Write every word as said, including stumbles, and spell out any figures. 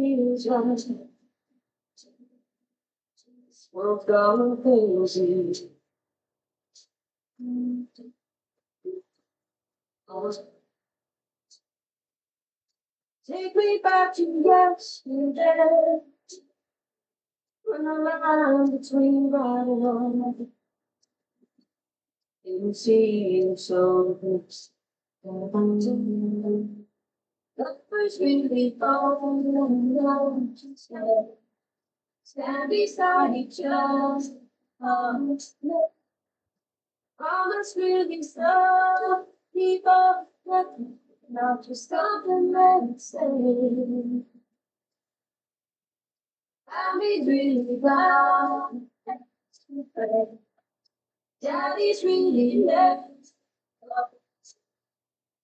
feels like this world's gone crazy. Take me back to yesterday, when the line between right and wrong didn't seem so close. The first really falling stand, stand beside each other. Um, Promise really stop people, not just something that say. I'll be really glad. Daddy's really left.